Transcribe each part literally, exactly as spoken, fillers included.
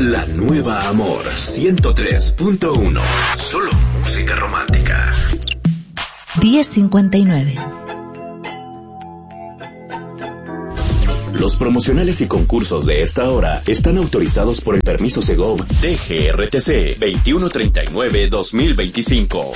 La nueva Amor ciento tres punto uno. Solo música romántica. diez cincuenta y nueve. Los promocionales y concursos de esta hora están autorizados por el permiso Segov D G R T C veintiuno treinta y nueve dos mil veinticinco.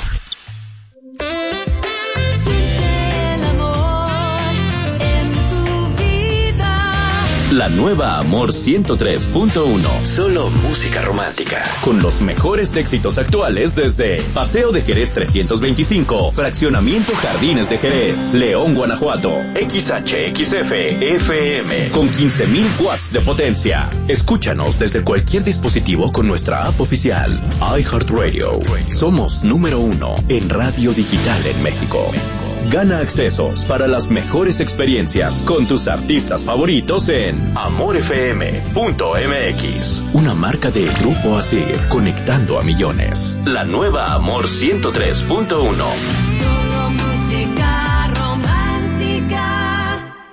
La nueva Amor ciento tres punto uno. Solo música romántica. Con los mejores éxitos actuales desde Paseo de Jerez trescientos veinticinco, Fraccionamiento Jardines de Jerez, León, Guanajuato, X H X F F M, con quince mil watts de potencia. Escúchanos desde cualquier dispositivo con nuestra app oficial, iHeartRadio. Somos número uno en radio digital en México. Gana accesos para las mejores experiencias con tus artistas favoritos en amor f m punto m x. Una marca de Grupo Asir, conectando a millones. La nueva Amor ciento tres punto uno. Solo música romántica.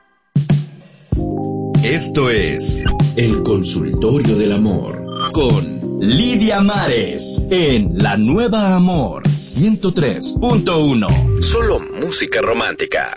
Esto es El Consultorio del Amor con Lidia Mares en La Nueva Amor ciento tres punto uno. Solo música romántica.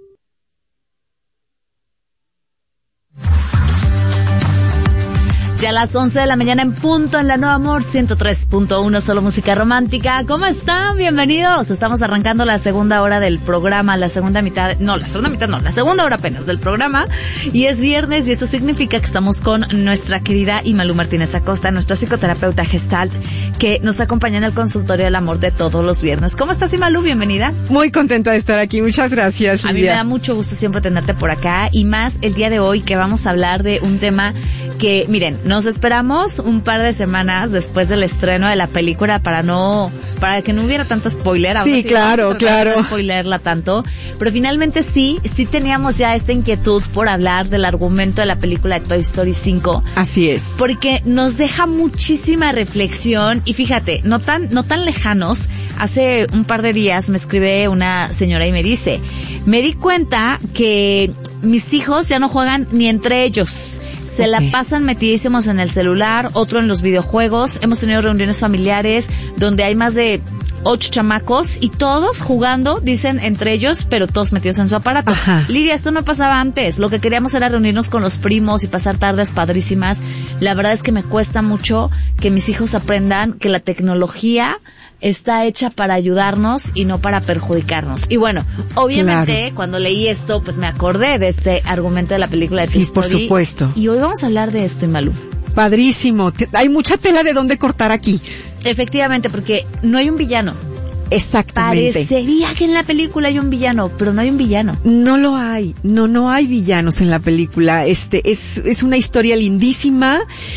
Ya a las once de la mañana en punto en La Nueva Amor ciento tres punto uno, solo música romántica. ¿Cómo están? Bienvenidos. Estamos arrancando la segunda hora del programa, la segunda mitad, no, la segunda mitad no, la segunda hora apenas del programa. Y es viernes y eso significa que estamos con nuestra querida Imalú Martínez Acosta, nuestra psicoterapeuta Gestalt, que nos acompaña en el consultorio del amor de todos los viernes. ¿Cómo estás, Imalú? Bienvenida. Muy contenta de estar aquí, muchas gracias. A mí me da mucho gusto siempre tenerte por acá y más el día de hoy que vamos a hablar de un tema que, miren, nos esperamos un par de semanas después del estreno de la película para no, para que no hubiera tanto spoiler. Sí, sí, claro, claro. No spoilerla tanto, pero finalmente sí, sí teníamos ya esta inquietud por hablar del argumento de la película de Toy Story cinco. Así es. Porque nos deja muchísima reflexión y fíjate, no tan, no tan lejanos. Hace un par de días me escribe una señora y me dice, me di cuenta que mis hijos ya no juegan ni entre ellos. Se okay. la pasan metidísimos en el celular, otro en los videojuegos. Hemos tenido reuniones familiares donde hay más de ocho chamacos y todos jugando, dicen entre ellos, pero todos metidos en su aparato. Ajá. Lidia, esto no pasaba antes. Lo que queríamos era reunirnos con los primos y pasar tardes padrísimas. La verdad es que me cuesta mucho que mis hijos aprendan que la tecnología está hecha para ayudarnos y no para perjudicarnos. Y bueno, obviamente, claro, cuando leí esto, pues me acordé de este argumento de la película de Toy Story. Sí, por supuesto. Y hoy vamos a hablar de esto, Imalú. Padrísimo. Hay mucha tela de dónde cortar aquí. Efectivamente, porque no hay un villano. Exactamente. Parecería que en la película hay un villano, pero no hay un villano. No lo hay. No, no hay villanos en la película. Este, es, es una historia lindísima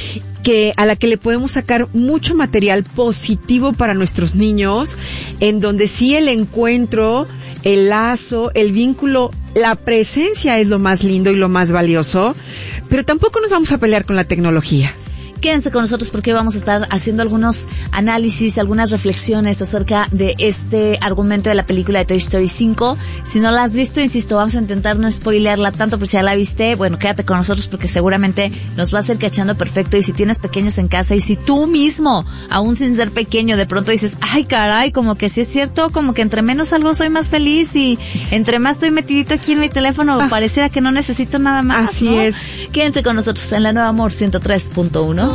que a la que le podemos sacar mucho material positivo para nuestros niños, en donde sí el encuentro, el lazo, el vínculo, la presencia es lo más lindo y lo más valioso, pero tampoco nos vamos a pelear con la tecnología. Quédense con nosotros porque vamos a estar haciendo algunos análisis, algunas reflexiones acerca de este argumento de la película de Toy Story cinco. Si no la has visto, insisto, vamos a intentar no spoilearla tanto, pero si ya la viste, bueno, quédate con nosotros porque seguramente nos va a hacer cachando perfecto. Y si tienes pequeños en casa y si tú mismo, aún sin ser pequeño, de pronto dices, ay caray, como que sí es cierto, como que entre menos salgo soy más feliz y entre más estoy metidito aquí en mi teléfono, ah, pareciera que no necesito nada más. Así ¿no? es. Quédense con nosotros en La Nueva Amor ciento tres punto uno.